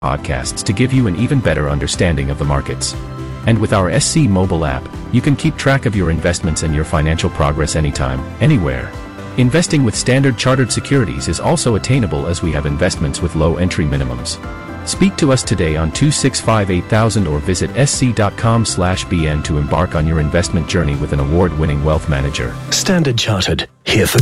podcasts to give you an even better understanding of the markets. And with our SC mobile app, you can keep track of your investments and your financial progress anytime, anywhere. Investing with Standard Chartered Securities is also attainable as we have investments with low entry minimums. Speak to us today on 265-8000 or visit sc.com/bn to embark on your investment journey with an award-winning wealth manager. Standard Chartered, here for